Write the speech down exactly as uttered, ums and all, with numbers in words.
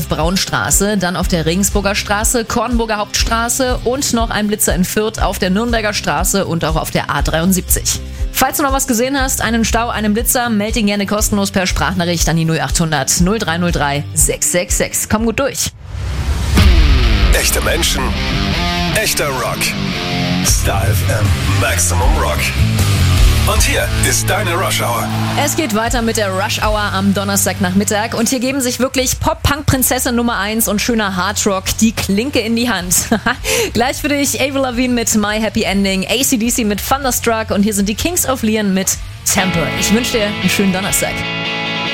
Braunstraße, dann auf der Regensburger Straße, Kornburger Hauptstraße und noch ein Blitzer in Fürth auf der Nürnberger Straße und auch auf der A dreiundsiebzig. Falls du noch was gesehen hast, einen Stau, einen Blitzer, meld ihn gerne kostenlos per Sprachnachricht an die null acht hundert null drei null drei sechs sechs sechs. Komm gut durch. Echte Menschen, echter Rock. Star F M Maximum Rock. Und hier ist deine Rush Hour. Es geht weiter mit der Rush Hour am Donnerstagnachmittag und hier geben sich wirklich Pop-Punk-Prinzessin Nummer eins und schöner Hardrock die Klinke in die Hand. Gleich für dich Avril Lavigne mit My Happy Ending, A C D C mit Thunderstruck und hier sind die Kings of Leon mit Temple. Ich wünsche dir einen schönen Donnerstag.